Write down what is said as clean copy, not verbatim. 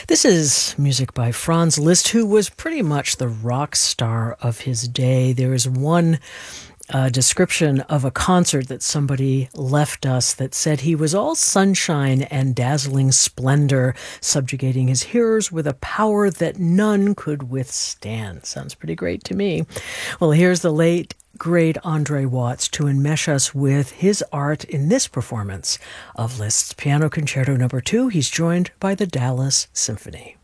This is music by Franz Liszt, who was pretty much the rock star of his day. There is one description of a concert that somebody left us that said he was all sunshine and dazzling splendor, subjugating his hearers with a power that none could withstand. Sounds pretty great to me. Well, here's the late great Andre Watts to enmesh us with his art in this performance of Liszt's Piano Concerto No. 2. He's joined by the Dallas Symphony.